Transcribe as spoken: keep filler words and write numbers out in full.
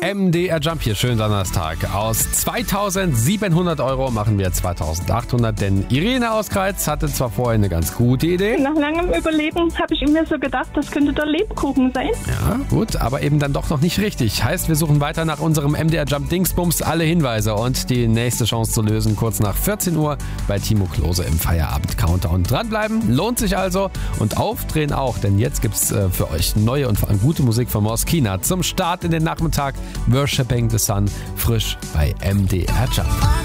M D R Jump hier, schönen Donnerstag. Aus zweitausendsiebenhundert Euro machen wir zweitausendachthundert, denn Irene aus Greiz hatte zwar vorher eine ganz gute Idee. Nach langem Überlegen habe ich mir so gedacht, das könnte der Lebkuchen sein. Ja, gut, aber eben dann doch noch nicht richtig. Heißt, wir suchen weiter nach unserem M D R Jump Dingsbums, alle Hinweise und die nächste Chance zu lösen, kurz nach vierzehn Uhr bei Timo Klose im Feierabend-Countdown. Dranbleiben, lohnt sich also und aufdrehen auch, denn jetzt gibt's äh, für euch neue und vor allem gute Musik von Moskina zum Start in den Nachmittag. Worshipping the Sun, frisch bei M D R Jump.